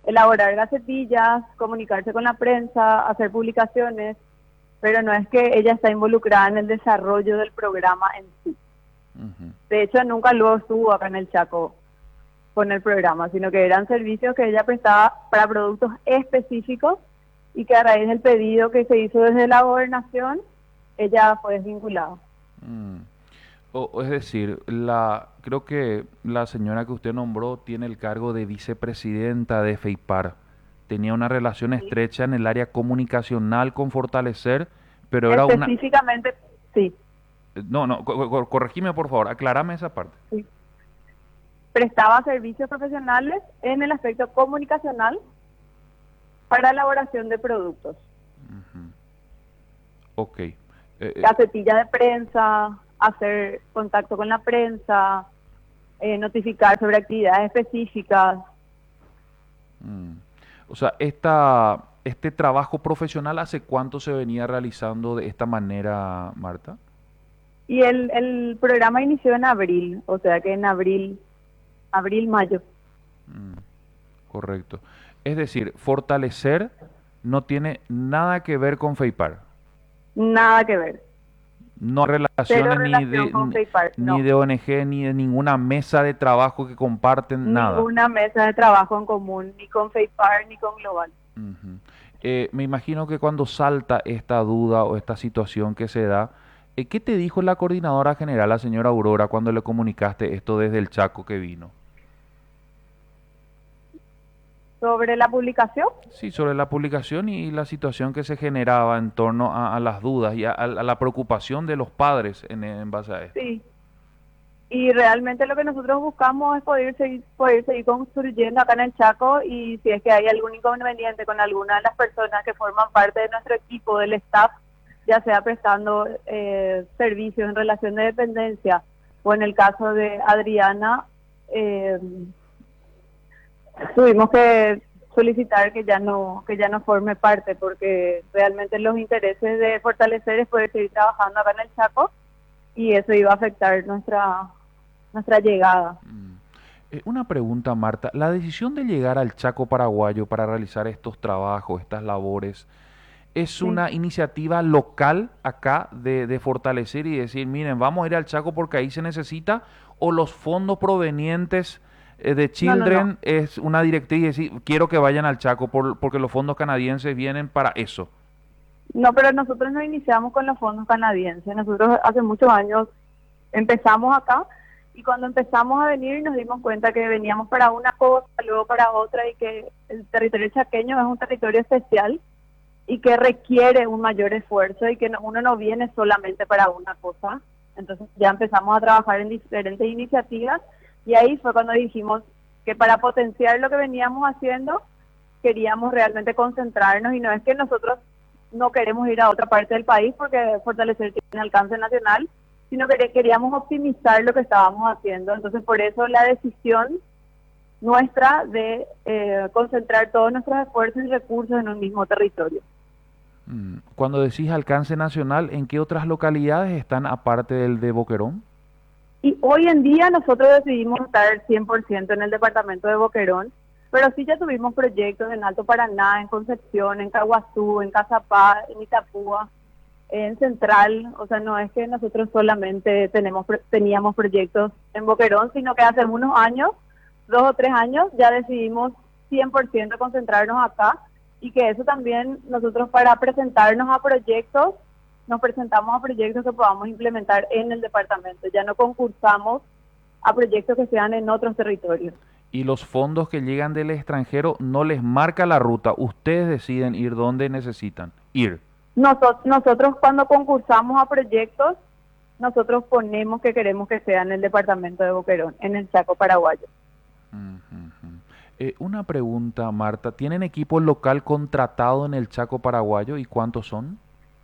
elaborar gacetillas, comunicarse con la prensa, hacer publicaciones, pero no es que ella está involucrada en el desarrollo del programa en sí. Ujú. De hecho, nunca luego estuvo acá en el Chaco con el programa, sino que eran servicios que ella prestaba para productos específicos y que a raíz del pedido que se hizo desde la gobernación, ella fue desvinculada. Mm. O es decir, creo que la señora que usted nombró tiene el cargo de vicepresidenta de FEIPAR. Tenía una relación Sí. estrecha en el área comunicacional con Fortalecer, pero era una... Específicamente, sí, No, no, corregime por favor, aclárame esa parte. sí. Prestaba servicios profesionales en el aspecto comunicacional para elaboración de productos. Ujú. Ok. Gacetilla de prensa, hacer contacto con la prensa, notificar sobre actividades específicas. Mm. O sea, este trabajo profesional, ¿hace cuánto se venía realizando de esta manera, Marta? Y el programa inició en abril, o sea que en mayo, Mm, correcto. Es decir, Fortalecer no tiene nada que ver con FEIPAR. nada que ver. No hay Cero relaciones relación con FEIPAR, ni no. de ONG, ni de ninguna mesa de trabajo que comparten, nada. Ninguna mesa de trabajo en común, ni con FEIPAR ni con Global. Ujú. Me imagino que cuando salta esta duda o esta situación que se da, ¿qué te dijo la coordinadora general, la señora Aurora, cuando le comunicaste esto desde el Chaco que vino? Sobre la publicación, Sí, sobre la publicación y la situación que se generaba en torno a las dudas y a la preocupación de los padres en base a esto. sí. Y realmente lo que nosotros buscamos es poder seguir construyendo acá en el Chaco, y si es que hay algún inconveniente con alguna de las personas que forman parte de nuestro equipo, del staff, ya sea prestando servicios en relación de dependencia o en el caso de Adriana, eh, tuvimos que solicitar que ya no forme parte, porque realmente los intereses de Fortalecer es poder seguir trabajando acá en el Chaco, y eso iba a afectar nuestra llegada. Mm. Una pregunta, Marta. La decisión de llegar al Chaco paraguayo para realizar estos trabajos, estas labores, ¿es Sí. una iniciativa local acá de fortalecer y decir, miren, vamos a ir al Chaco porque ahí se necesita? ¿O los fondos provenientes de No, no, no. Children es una directriz y decir, quiero que vayan al Chaco porque los fondos canadienses vienen para eso? No, pero nosotros no iniciamos con los fondos canadienses. Nosotros hace muchos años empezamos acá, y cuando empezamos a venir nos dimos cuenta que veníamos para una cosa, luego para otra, y que el territorio chaqueño es un territorio especial y que requiere un mayor esfuerzo, y que uno no viene solamente para una cosa. Entonces ya empezamos a trabajar en diferentes iniciativas, y ahí fue cuando dijimos que para potenciar lo que veníamos haciendo queríamos realmente concentrarnos, y no es que nosotros no queremos ir a otra parte del país porque Fortalecer tiene alcance nacional, sino que queríamos optimizar lo que estábamos haciendo. Entonces por eso la decisión nuestra de concentrar todos nuestros esfuerzos y recursos en un mismo territorio. Cuando decís alcance nacional, ¿en qué otras localidades están aparte del de Boquerón? Y hoy en día nosotros decidimos estar 100% en el departamento de Boquerón, pero sí ya tuvimos proyectos en Alto Paraná, en Concepción, en Caguazú, en Cazapá, en Itapúa, en Central. O sea, no es que nosotros solamente teníamos proyectos en Boquerón, sino que hace unos años, 2 o 3 años, ya decidimos 100% concentrarnos acá, y que eso también nosotros, para presentarnos a proyectos, nos presentamos a proyectos que podamos implementar en el departamento. Ya no concursamos a proyectos que sean en otros territorios. Y los fondos que llegan del extranjero no les marca la ruta, ustedes deciden ir donde necesitan ir. Nosotros cuando concursamos a proyectos, nosotros ponemos que queremos que sea en el departamento de Boquerón, en el Chaco paraguayo. Ujú. Una pregunta, Marta, ¿tienen equipo local contratado en el Chaco paraguayo y cuántos son?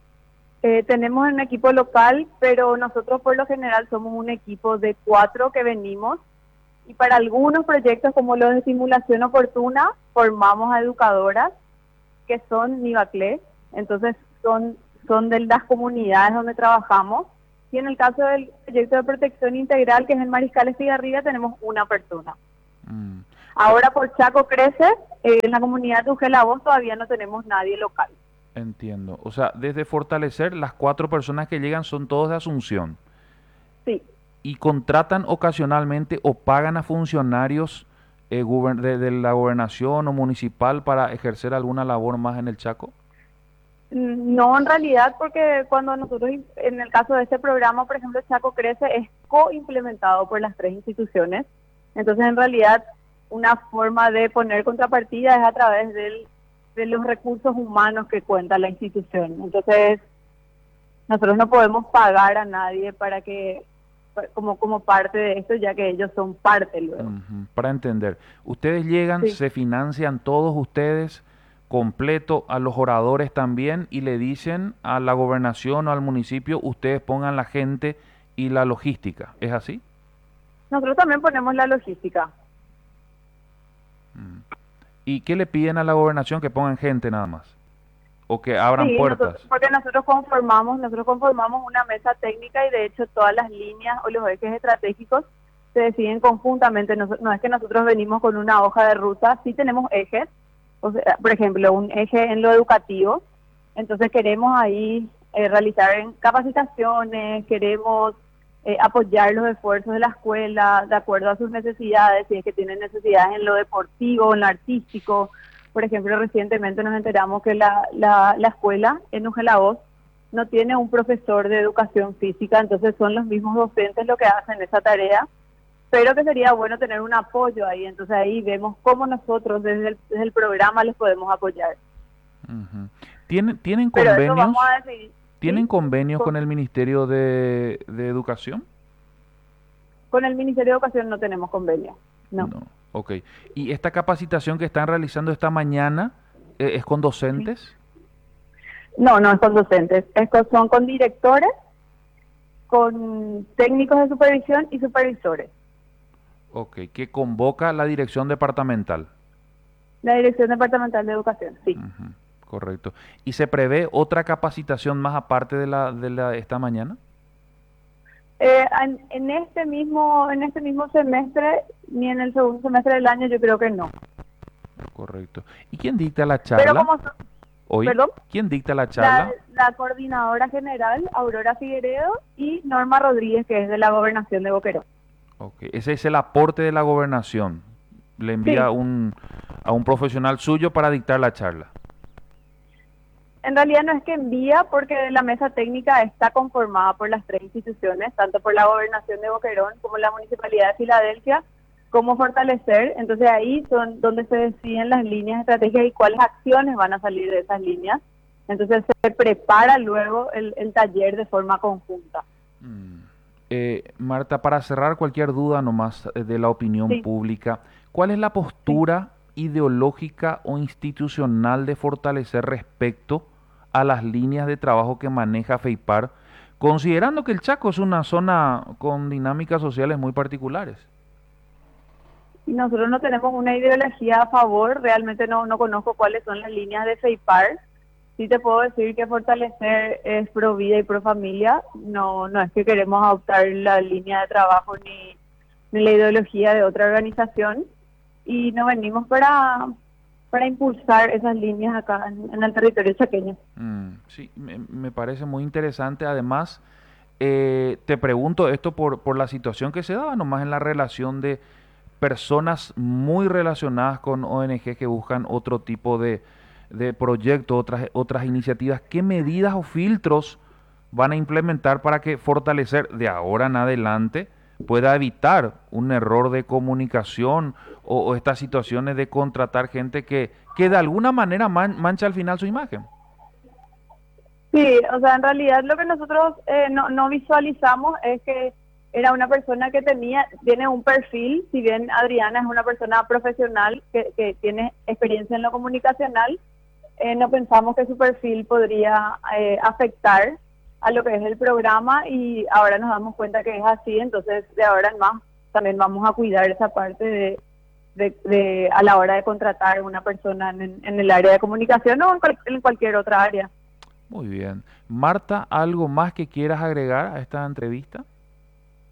Tenemos un equipo local, pero nosotros por lo general somos un equipo de 4 que venimos, y para algunos proyectos como los de simulación oportuna formamos a educadoras que son Nivaclé, entonces son de las comunidades donde trabajamos, y en el caso del proyecto de protección integral, que es en Mariscal Estigarribia, tenemos una persona. Mm. Ahora por Chaco Crece En la comunidad de Ugela Voz todavía no tenemos nadie local. Entiendo. O sea, desde Fortalecer, las 4 personas que llegan son todos de Asunción. Sí. ¿Y contratan ocasionalmente o pagan a funcionarios de la gobernación o municipal para ejercer alguna labor más en el Chaco? No, en realidad, porque cuando nosotros, en el caso de este programa, por ejemplo, Chaco Crece, es co-implementado por las 3 instituciones. Entonces, en realidad, una forma de poner contrapartida es a través de los recursos humanos que cuenta la institución. Entonces, nosotros no podemos pagar a nadie para que, como parte de esto, ya que ellos son parte luego. Para entender, ustedes llegan, Sí. se financian todos ustedes completo, a los oradores también, y le dicen a la gobernación o al municipio, ustedes pongan la gente y la logística. ¿Es así? Nosotros también ponemos la logística. Mm. ¿Y qué le piden a la gobernación? Que pongan gente nada más. O que abran Sí, puertas. porque nosotros conformamos una mesa técnica y de hecho todas las líneas o los ejes estratégicos se deciden conjuntamente. No es que nosotros venimos con una hoja de ruta, sí tenemos ejes, o sea, por ejemplo, un eje en lo educativo, entonces queremos ahí realizar capacitaciones, queremos apoyar los esfuerzos de la escuela de acuerdo a sus necesidades, si es que tienen necesidades en lo deportivo, en lo artístico. Por ejemplo, recientemente nos enteramos que la escuela en Ujelaoz no tiene un profesor de educación física, entonces son los mismos docentes los que hacen esa tarea, pero que sería bueno tener un apoyo ahí. Entonces ahí vemos cómo nosotros desde el programa les podemos apoyar. Ujú. ¿Tienen Pero eso convenios? vamos a decidir, ¿Tienen ¿sí? convenios Con, con el Ministerio de Educación? con el Ministerio de Educación no tenemos convenio, no. No. Ok. ¿Y esta capacitación que están realizando esta mañana es con ¿Sí? docentes? No, no es con docentes, son con directores, con técnicos de supervisión y supervisores. Ok. ¿Que convoca la dirección departamental? La Dirección Departamental de Educación, sí. Ujú, correcto. ¿Y se prevé otra capacitación más aparte de esta mañana? En este mismo semestre, ni en el segundo semestre del año, yo creo que no. Correcto. ¿Y quién dicta la Pero charla como, hoy? perdón, ¿Quién dicta la la, charla? la coordinadora general, Aurora Figueredo, y Norma Rodríguez, que es de la Gobernación de Boquerón. Ok. Ese es el aporte de la gobernación. Le envía Sí, a un profesional suyo para dictar la charla. en realidad no es que envía, porque la mesa técnica está conformada por las 3 instituciones, tanto por la Gobernación de Boquerón como la Municipalidad de Filadelfia, como Fortalecer. Entonces ahí son donde se deciden las líneas estratégicas y cuáles acciones van a salir de esas líneas. Entonces se prepara luego el taller de forma conjunta. Mm. Marta, para cerrar cualquier duda nomás de la opinión Sí, pública, ¿cuál es la sí. postura ideológica o institucional de Fortalecer respecto a las líneas de trabajo que maneja FEIPAR, considerando que el Chaco es una zona con dinámicas sociales muy particulares? Y nosotros no tenemos una ideología a favor, realmente no conozco cuáles son las líneas de FEIPAR. Sí te puedo decir que Fortalecer es pro vida y pro familia. No es que queremos adoptar la línea de trabajo ni la ideología de otra organización, y no venimos para impulsar esas líneas acá en el territorio chaqueño. Sí, me parece muy interesante. Además, te pregunto esto por la situación que se daba nomás en la relación de personas muy relacionadas con ONG que buscan otro tipo de proyectos, otras iniciativas. ¿Qué medidas o filtros van a implementar para que Fortalecer de ahora en adelante pueda evitar un error de comunicación o estas situaciones de contratar gente que de alguna manera mancha al final su imagen? Sí, o sea, en realidad lo que nosotros no visualizamos es que era una persona que tiene un perfil. Si bien Adriana es una persona profesional que tiene experiencia en lo comunicacional, no pensamos que su perfil podría afectar a lo que es el programa, y ahora nos damos cuenta que es así. Entonces de ahora en más también vamos a cuidar esa parte a la hora de contratar a una persona en el área de comunicación o en cualquier otra área. Muy bien. Marta, ¿algo más que quieras agregar a esta entrevista?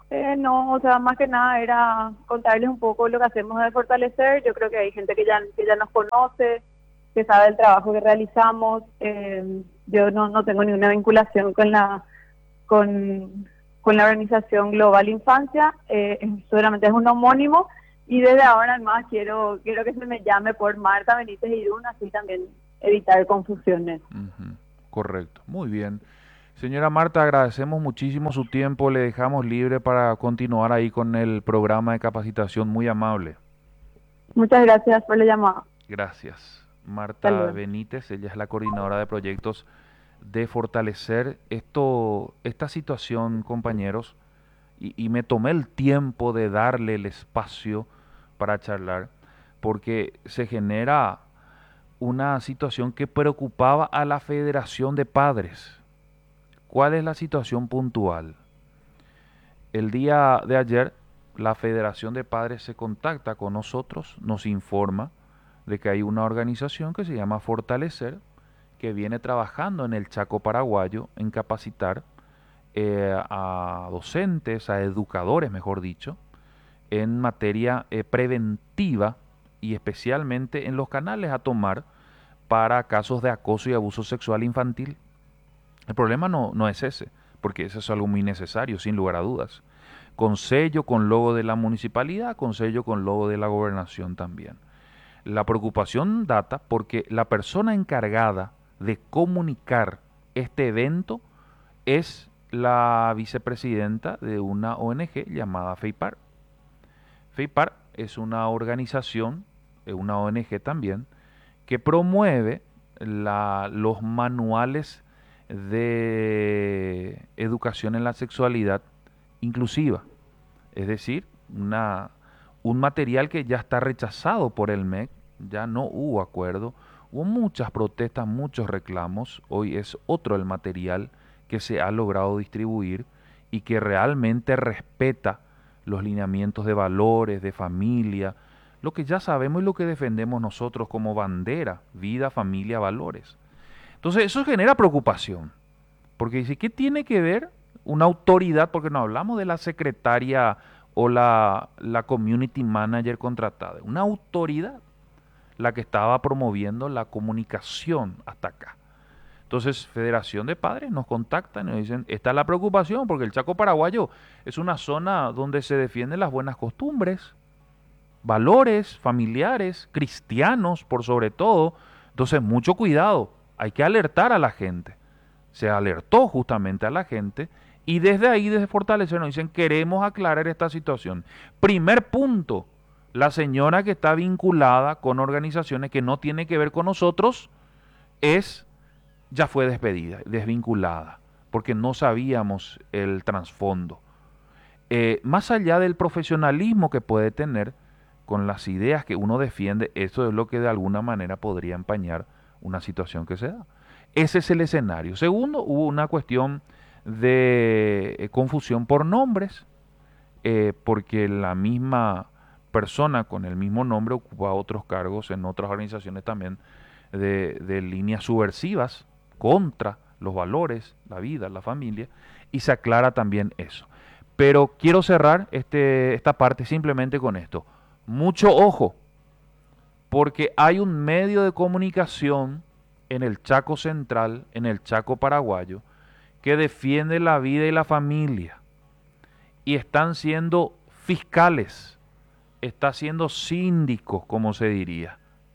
No, o sea, más que nada era contarles un poco lo que hacemos de Fortalecer. Yo creo que hay gente que ya nos conoce, que sabe el trabajo que realizamos. Yo no tengo ninguna vinculación con, con la organización Global Infancia, solamente es un homónimo, y desde ahora en más quiero que se me llame por Marta Benítez Irún, así también evitar confusiones. Ujú, correcto, muy bien. Señora Marta, agradecemos muchísimo su tiempo, le dejamos libre para continuar ahí con el programa de capacitación, muy amable. Muchas gracias por la llamada. Gracias. Hasta Marta luego. Benítez, ella es la coordinadora de proyectos de Fortalecer. Esta situación, compañeros, y me tomé el tiempo de darle el espacio para charlar, porque se genera una situación que preocupaba a la Federación de Padres. ¿Cuál es la situación puntual? El día de ayer, la Federación de Padres se contacta con nosotros, nos informa de que hay una organización que se llama Fortalecer, que viene trabajando en el Chaco paraguayo en capacitar a docentes, a educadores, mejor dicho, en materia preventiva y especialmente en los canales a tomar para casos de acoso y abuso sexual infantil. El problema no es ese, porque eso es algo muy necesario, sin lugar a dudas. Con sello, con logo de la municipalidad, con sello, con logo de la gobernación también. La preocupación data porque la persona encargada de comunicar este evento es la vicepresidenta de una ONG llamada FEIPAR. FEIPAR es una organización, una ONG también, que promueve los manuales de educación en la sexualidad inclusiva, es decir, un material que ya está rechazado por el MEC, ya no hubo acuerdo, hubo muchas protestas, muchos reclamos, hoy es otro el material que se ha logrado distribuir y que realmente respeta los lineamientos de valores, de familia, lo que ya sabemos y lo que defendemos nosotros como bandera, vida, familia, valores. Entonces eso genera preocupación, porque dice, ¿qué tiene que ver una autoridad? Porque no hablamos de la secretaria o la community manager contratada, una autoridad la que estaba promoviendo la comunicación hasta acá. Entonces, Federación de Padres nos contactan y nos dicen, esta es la preocupación, porque el Chaco paraguayo es una zona donde se defienden las buenas costumbres, valores familiares, cristianos por sobre todo. Entonces, mucho cuidado, hay que alertar a la gente. Se alertó justamente a la gente y desde ahí, desde Fortalecer, nos dicen, queremos aclarar esta situación. Primer punto, la señora que está vinculada con organizaciones que no tienen que ver con nosotros ya fue despedida, desvinculada, porque no sabíamos el trasfondo. Más allá del profesionalismo que puede tener con las ideas que uno defiende, eso es lo que de alguna manera podría empañar una situación que se da. Ese es el escenario. Segundo, hubo una cuestión de confusión por nombres, porque la misma persona con el mismo nombre ocupa otros cargos en otras organizaciones también de líneas subversivas contra los valores, la vida, la familia, y se aclara también eso. Pero quiero cerrar esta parte simplemente con esto. Mucho ojo, porque hay un medio de comunicación en el Chaco Central, en el Chaco paraguayo, que defiende la vida y la familia. Y están siendo fiscales, está siendo síndicos, como se diría,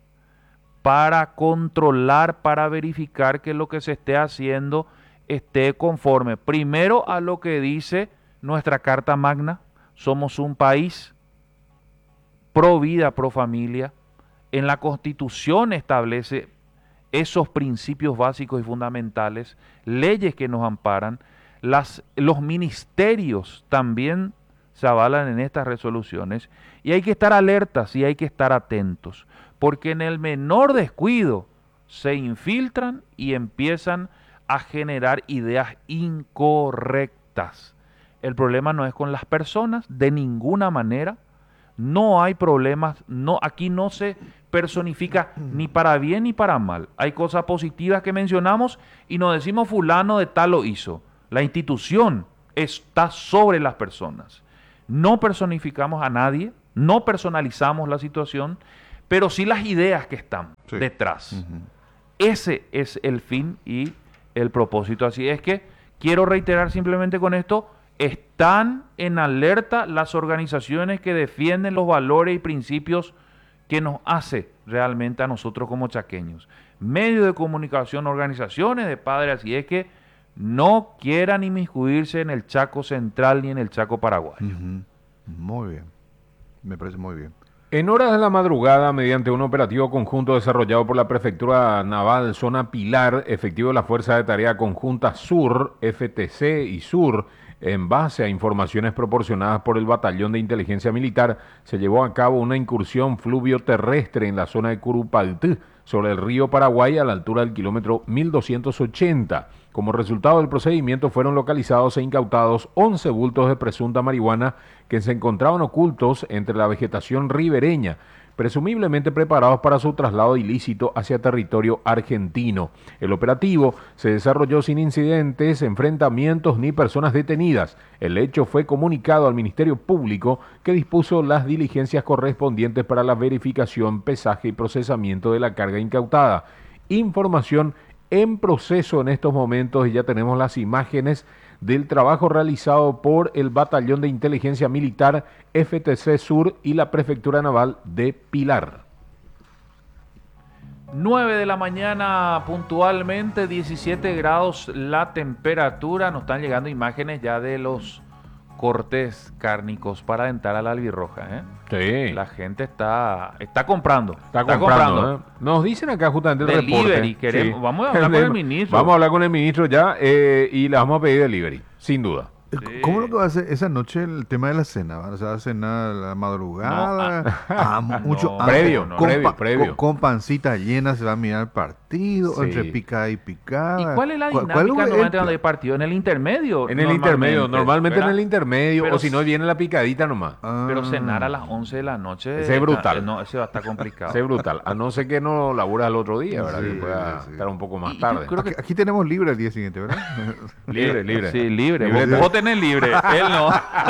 para controlar, para verificar que lo que se esté haciendo esté conforme, primero a lo que dice nuestra Carta Magna, somos un país pro vida, pro familia, en la Constitución establece esos principios básicos y fundamentales, leyes que nos amparan, los ministerios también se avalan en estas resoluciones y hay que estar alertas y hay que estar atentos, porque en el menor descuido se infiltran y empiezan a generar ideas incorrectas. El problema no es con las personas, de ninguna manera. No hay problemas, no, aquí no se personifica ni para bien ni para mal. Hay cosas positivas que mencionamos y nos decimos fulano de tal lo hizo. La institución está sobre las personas. no personificamos a nadie, no personalizamos la situación, pero sí las ideas que están detrás. Uh-huh. Ese es el fin y el propósito. Así es que quiero reiterar simplemente con esto, están en alerta las organizaciones que defienden los valores y principios que nos hace realmente a nosotros como chaqueños. Medios de comunicación, organizaciones de padres, así es que no quieran inmiscuirse en el Chaco Central ni en el Chaco Paraguayo. Uh-huh. Muy bien, me parece muy bien. En horas de la madrugada, mediante un operativo conjunto desarrollado por la Prefectura Naval Zona Pilar, efectivo de la Fuerza de Tarea Conjunta Sur, FTC y Sur, en base a informaciones proporcionadas por el Batallón de Inteligencia Militar, se llevó a cabo una incursión fluvio-terrestre en la zona de Curupaltí, sobre el río Paraguay a la altura del kilómetro 1280. Como resultado del procedimiento fueron localizados e incautados 11 bultos de presunta marihuana que se encontraban ocultos entre la vegetación ribereña, presumiblemente preparados para su traslado ilícito hacia territorio argentino. El operativo se desarrolló sin incidentes, enfrentamientos ni personas detenidas. El hecho fue comunicado al Ministerio Público, que dispuso las diligencias correspondientes para la verificación, pesaje y procesamiento de la carga incautada. Información en proceso en estos momentos y ya tenemos las imágenes del trabajo realizado por el Batallón de Inteligencia Militar FTC Sur y la Prefectura Naval de Pilar. 9 de la mañana puntualmente, 17 grados la temperatura. Nos están llegando imágenes ya de los cortes cárnicos para entrar a la albirroja, ¿eh? Sí. La gente está comprando. Está comprando. Nos dicen acá justamente el delivery, reporte. Sí. Vamos a hablar con el ministro. Vamos a hablar con el ministro ya y le vamos a pedir delivery, sin duda. Sí. ¿Cómo lo que va a hacer esa noche el tema de la cena? ¿Va a cenar a la madrugada? Mucho previo. Con pancita llena se va a mirar el partido, entre picada y picada. ¿Y cuál es la dinámica normalmente cuando hay partido? ¿En el intermedio? En el intermedio, normalmente ¿verdad? En el intermedio, pero, o si no viene la picadita nomás. Pero cenar a las 11 de la noche... Ese es brutal. No, ese va a estar complicado. Ese es brutal, a no ser que no labura el otro día, ¿verdad? Sí, que pueda estar un poco más tarde. Aquí tenemos libre el día siguiente, ¿verdad? libre. Sí, libre. Vos tenés libre, él no.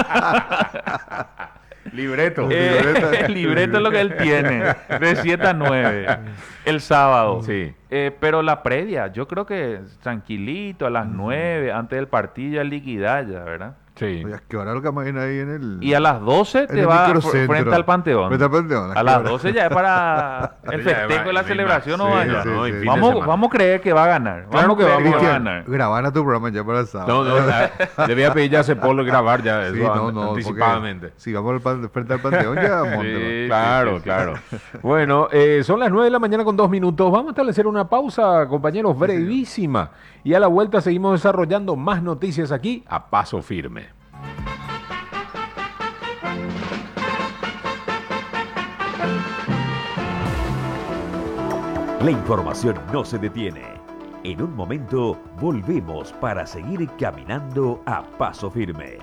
Libreto. El libreto es lo que él tiene, de 7 a 9, el sábado. Sí. Pero la previa, yo creo que tranquilito, a las 9, antes del partido, ya liquidar ya, ¿verdad? Sí. Oye, ¿qué hora lo que vamos a ir ahí en el... Y a las 12 te va frente al Panteón. A las 12 ya es para el festejo de la celebración, ¿no? Vaya. Vamos a creer que va a ganar. Claro que vamos a ganar. Grabar a tu programa ya para el sábado. No, le voy a pedir ya a Cepolo grabar ya eso anticipadamente. Si vamos frente al Panteón ya montelo. Claro. Bueno, son las 9 de la mañana con 2 minutos. Vamos a establecer una pausa, compañeros, brevísima. Y a la vuelta seguimos desarrollando más noticias aquí a paso firme. La información no se detiene. En un momento volvemos para seguir caminando a paso firme.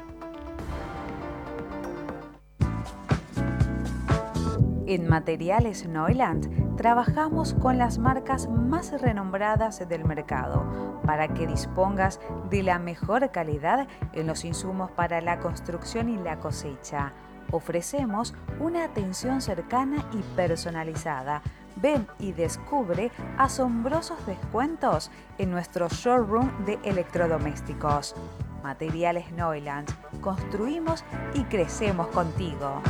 En Materiales Neuland trabajamos con las marcas más renombradas del mercado para que dispongas de la mejor calidad en los insumos para la construcción y la cosecha. Ofrecemos una atención cercana y personalizada. Ven y descubre asombrosos descuentos en nuestro showroom de electrodomésticos. Materiales Neuland. Construimos y crecemos contigo.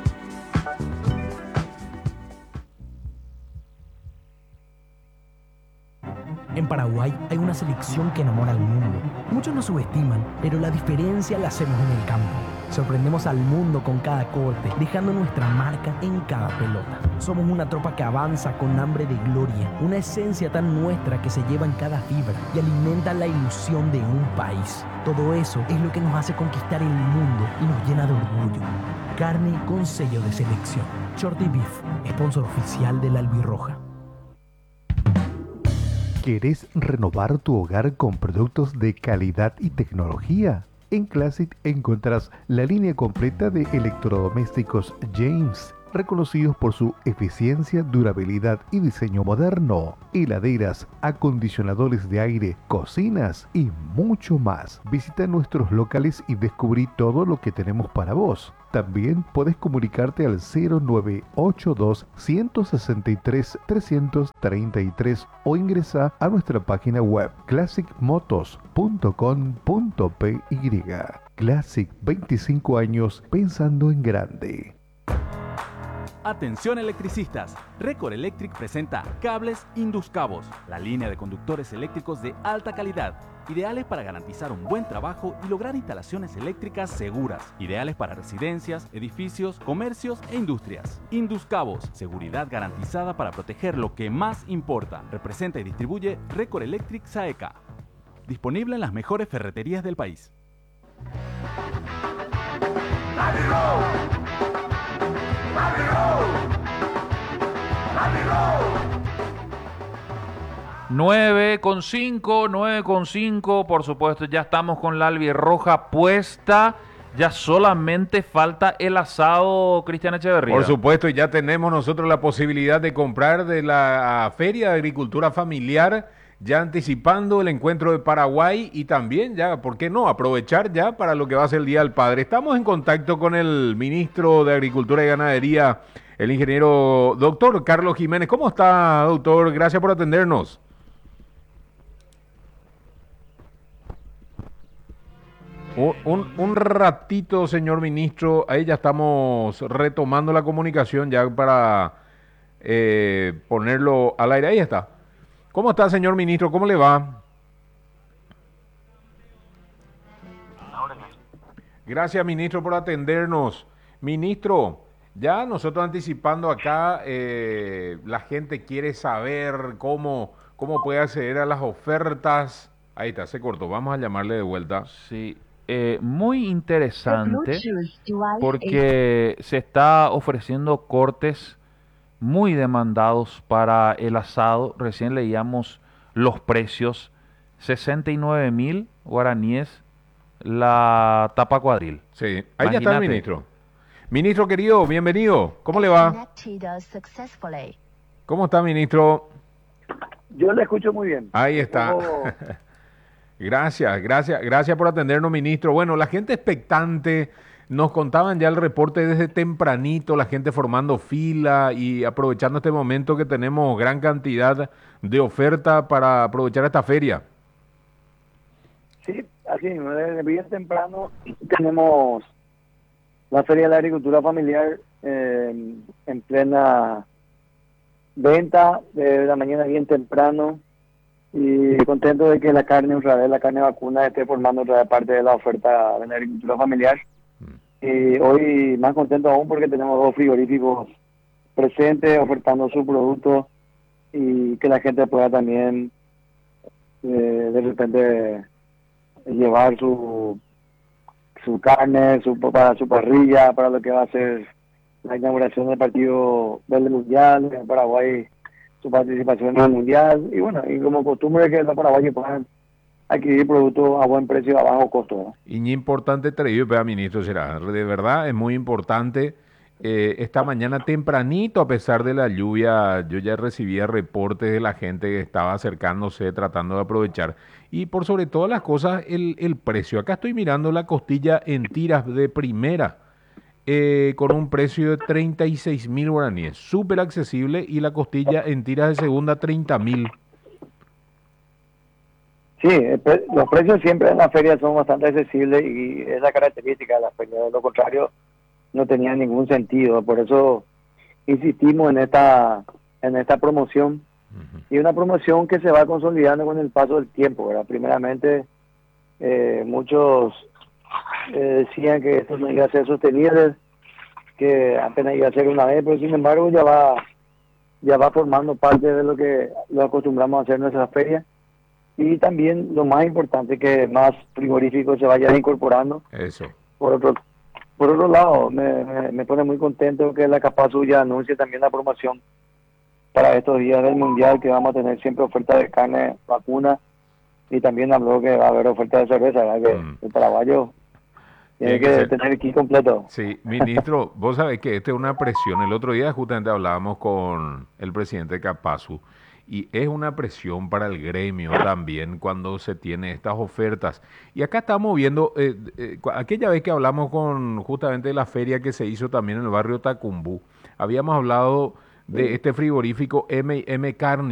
En Paraguay hay una selección que enamora al mundo. Muchos nos subestiman, pero la diferencia la hacemos en el campo. Sorprendemos al mundo con cada corte, dejando nuestra marca en cada pelota. Somos una tropa que avanza con hambre de gloria, una esencia tan nuestra que se lleva en cada fibra y alimenta la ilusión de un país. Todo eso es lo que nos hace conquistar el mundo y nos llena de orgullo. Carne con sello de selección. Shorty Beef, sponsor oficial de la Albirroja. ¿Querés renovar tu hogar con productos de calidad y tecnología? En Classic encontrarás la línea completa de electrodomésticos James, reconocidos por su eficiencia, durabilidad y diseño moderno. Heladeras, acondicionadores de aire, cocinas y mucho más. Visita nuestros locales y descubrí todo lo que tenemos para vos. También puedes comunicarte al 0982 163 333 o ingresa a nuestra página web classicmotos.com.py. Classic, 25 años pensando en grande. Atención electricistas, Record Electric presenta Cables Induscabos, la línea de conductores eléctricos de alta calidad, ideales para garantizar un buen trabajo y lograr instalaciones eléctricas seguras, ideales para residencias, edificios, comercios e industrias. Induscabos, seguridad garantizada para proteger lo que más importa. Representa y distribuye Record Electric SAECA. Disponible en las mejores ferreterías del país. 9,5, por supuesto, ya estamos con la albirroja puesta, ya solamente falta el asado, Cristian Echeverría. Por supuesto, y ya tenemos nosotros la posibilidad de comprar de la Feria de Agricultura Familiar, ya anticipando el encuentro de Paraguay y también ya, ¿por qué no?, aprovechar ya para lo que va a ser el Día del Padre. Estamos en contacto con el ministro de Agricultura y Ganadería, el ingeniero doctor Carlos Jiménez. ¿Cómo está, doctor? Gracias por atendernos. Un ratito, señor ministro, ahí ya estamos retomando la comunicación ya para ponerlo al aire. Ahí está. ¿Cómo está, señor ministro? ¿Cómo le va? Gracias, ministro, por atendernos. Ministro, ya nosotros anticipando acá, la gente quiere saber cómo puede acceder a las ofertas. Ahí está, se cortó. Vamos a llamarle de vuelta. Sí. Muy interesante porque se está ofreciendo cortes muy demandados para el asado. Recién leíamos los precios, 69.000 guaraníes la tapa cuadril. Sí, ahí Imagínate. ya está el ministro. Ministro querido, bienvenido. ¿Cómo le va? ¿Cómo está, ministro? Yo le escucho muy bien. Ahí está. Gracias por atendernos, ministro. Bueno, la gente expectante, nos contaban ya el reporte desde tempranito, la gente formando fila y aprovechando este momento que tenemos gran cantidad de oferta para aprovechar esta feria. Sí, así mismo, desde bien temprano tenemos la Feria de la Agricultura Familiar en plena venta, de la mañana bien temprano. Y contento de que la carne otra vez, la carne vacuna, esté formando otra vez parte de la oferta de la agricultura familiar. Y hoy más contento aún porque tenemos 2 frigoríficos presentes ofertando su producto y que la gente pueda también de repente llevar su carne para su parrilla, para lo que va a ser la inauguración del partido del Mundial en Paraguay, su participación en el Mundial, y bueno, y como costumbre que los paraguayos puedan adquirir productos a buen precio, a bajo costo, ¿no? Y importante traído, ministro, será, de verdad es muy importante. Esta mañana tempranito, a pesar de la lluvia, yo ya recibía reportes de la gente que estaba acercándose, tratando de aprovechar. Y por sobre todas las cosas, el precio. Acá estoy mirando la costilla en tiras de primera, con un precio de 36.000 guaraníes, súper accesible, y la costilla en tiras de segunda 30.000. Sí, los precios siempre en la feria son bastante accesibles y es la característica de la feria. De lo contrario, no tenía ningún sentido. Por eso insistimos en esta promoción. Y una promoción que se va consolidando con el paso del tiempo, ¿verdad? Primeramente, muchos decían que esto no iba a ser sostenible, que apenas iba a ser una vez, pero sin embargo ya va formando parte de lo que lo acostumbramos a hacer en nuestras ferias. Y también lo más importante, que más frigoríficos se vayan incorporando. Eso. Por otro lado, me pone muy contento que la Capazú ya anuncie también la promoción para estos días del Mundial, que vamos a tener siempre oferta de carne vacuna, y también habló que va a haber oferta de cerveza, ¿verdad? Que el paraguayo Tiene que tener el kit completo. Sí, ministro, vos sabés que esta es una presión. El otro día justamente hablábamos con el presidente Capazu y es una presión para el gremio también cuando se tiene estas ofertas. Y acá estamos viendo, aquella vez que hablamos con justamente la feria que se hizo también en el barrio Tacumbú, habíamos hablado de este frigorífico M&M Carne.